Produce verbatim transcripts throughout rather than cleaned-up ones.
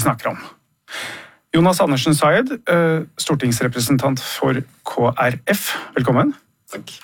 vi snakker om. Jonas Andersen Sayed, stortingsrepresentant for K R F. Velkommen. Takk.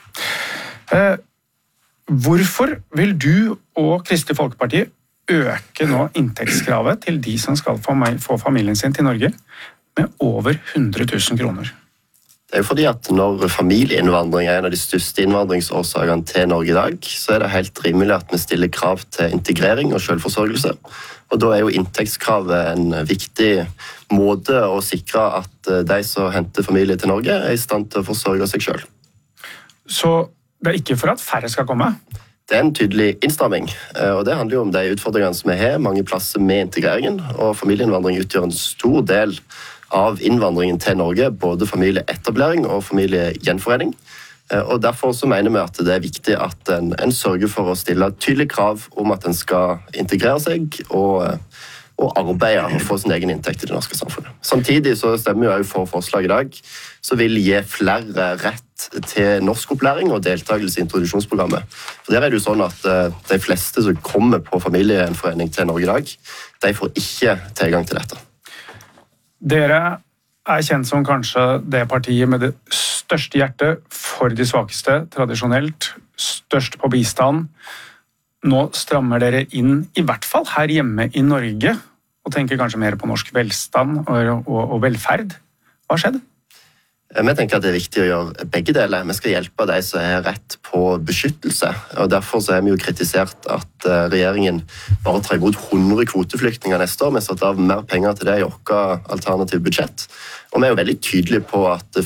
Hvorfor vil du og Kristelig Folkeparti øke nå inntektskravet til de som skal få familien sin til Norge med over hundre tusen kroner? Det er jo fordi at når familieinnvandring er en av de største innvandringsårsakene til Norge i dag, så er det helt rimelig at vi stiller krav til integrering og selvforsørgelse. Og da er jo inntektskravet en viktig måte å sikre at de som henter familie til Norge er i stand til å forsørge seg selv. Så det er ikke for at færre skal komme? Det er en tydelig innstramming, og det handler jo om de utfordringene som vi har mange plasser med integreringen, og familieinnvandring utgjør en stor del av innvandringen til Norge, både familieetablering og familiegjenforening. Og derfor så mener vi at det er viktig at en, en sørger for å stille tydelige krav om at en skal integrere seg og, og arbeide og få sin egen inntekt i det norske samfunnet. Samtidig så stemmer jo for forslag i dag, så vil gi flere rett til norskopplæring og deltakelse i introduksjonsprogrammet. For der er det jo sånn at de fleste som kommer på familiegjenforening til Norge i dag, de får ikke tilgang til dette. Dere er kjent som kanskje det partiet med det største hjertet for de svakeste, tradisjonelt, størst på bistand. Nå strammer dere inn, i hvert fall her hjemme i Norge, og tenker kanskje mer på norsk velstand og, og, og velferd. Hva har skjedd? Vi tenker at det er viktig å gjøre begge deler. Vi skal hjelpe de som har rett på beskyttelse. og Derfor så er vi jo kritisert at regjeringen bare tar imot hundre kvoteflyktninger neste år. Vi har satt av mer penger til det i vårt alternative budsjett. Og vi er jo veldig tydelige på at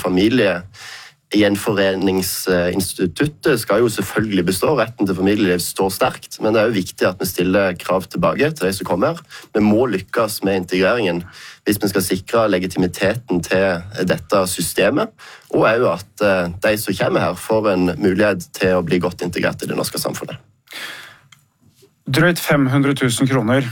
familiegjenforeningsinstituttet skal jo selvfølgelig bestå. Retten til familieliv står sterkt, men det er jo viktig at vi stiller krav tilbake til de som kommer. Vi må lykkes med integreringen hvis vi skal sikre legitimiteten til dette systemet, og er jo at de som kommer her får en mulighet til å bli godt integrert i det norske samfunnet. Drøyt fem hundre tusen kroner.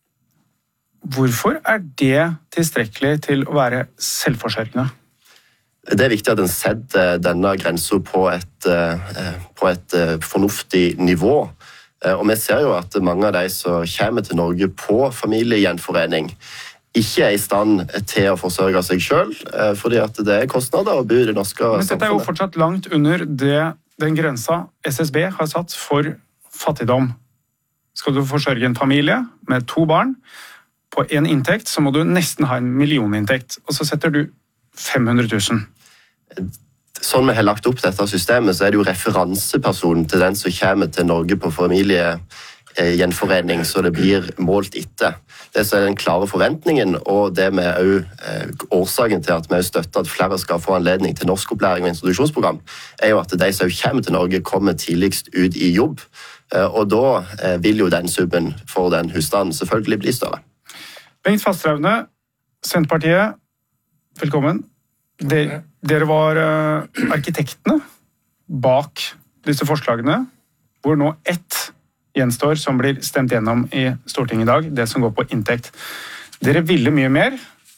Hvorfor er det tilstrekkelig til å være selvforsørgende? Det er viktig at en setter denne grensen på et, på et fornuftig nivå. Og vi ser jo at mange av de som kommer til Norge på familiegjenforening, ikke er i stand til å forsørge seg selv, fordi at det er kostnader å bo i det norske samfunnet. Men dette er jo fortsatt langt under det, den grensa S S B har satt for fattigdom. Skal du forsørge en familie med to barn på en inntekt, så må du nesten ha en millioninntekt, og så setter du fem hundre tusen. Sånn vi har lagt opp dette systemet, så er det jo referansepersonen til den som kommer til Norge på familiegjenforening, så det blir målt etter. Det er den klare forventningen, og det med årsaken til at vi støtter at flere skal få anledning til norskopplæring og introduksjonsprogram, er jo at de som kommer til Norge kommer tidligst ut i jobb, og da vil jo den summen for den husstanden selvfølgelig bli større. Bengt Fasteraune, Senterpartiet, velkommen. Dere, dere var arkitektene bak disse forslagene, hvor nå ett gjenstår som blir stemt gjennom i Stortinget i dag, det som går på inntekt. Dere ville mye mer.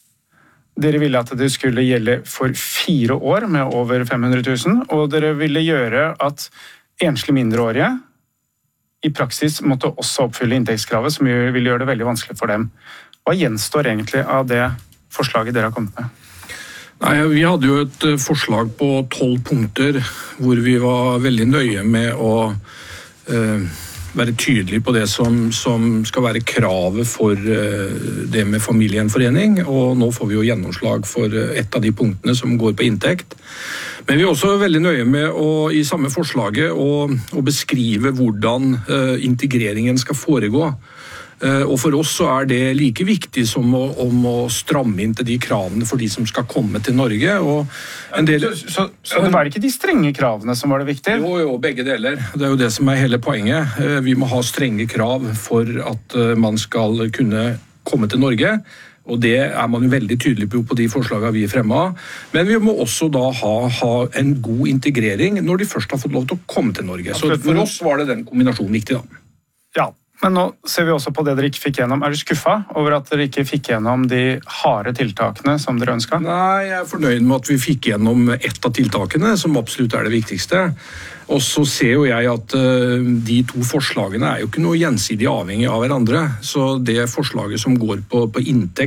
Dere ville at det skulle gjelde for fire år med over fem hundre tusen, og dere ville gjøre at enslige mindreårige i praksis måtte også oppfylle inntektskravet, som ville gjøre det veldig vanskelig for dem. Hva gjenstår egentlig av det forslaget dere har kommet med? Nei, Vi hadde jo et forslag på tolv punkter, hvor vi var veldig nøye med å eh, være tydelige på det som, som skal være kravet for eh, det med familiegjenforening, og nå får vi jo gjennomslag for et av de punktene som går på inntekt. Men vi er også veldig nøye med å, i samme forslaget å, å beskrive hvordan eh, integreringen skal foregå. Og for oss så er det like viktig som å, om å stramme inn til de kravene for de som skal komme til Norge. Og en del, så, så, så det var ikke de strenge kravene som var det viktige? Jo, jo, begge deler. Det er jo det som er hele poenget. Vi må ha strenge krav for at man skal kunne komme til Norge. Og det er man jo veldig tydelig på på de forslagene vi fremmet. Men vi må også da ha, ha en god integrering når de først har fått lov til å komme til Norge. Så for oss var det den kombinasjonen viktig da. Ja. Men nå ser vi også på det dere ikke fikk gjennom. Er du skuffet over at dere ikke fikk gjennom de harde tiltakene som dere ønsket? Nei, jeg er fornøyd med at vi fikk gjennom ett av tiltakene, som absolutt er det viktigste. Og så ser jo jeg at uh, de to forslagene er jo ikke noe gjensidig avhengig av hverandre. Så det forslaget som går på, på inntekt,